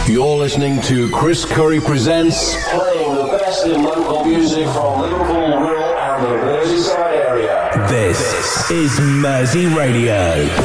You're listening to Chris Curry Presents, playing the best in local music from Liverpool, Wirral and the Merseyside area. This is Mersey Radio.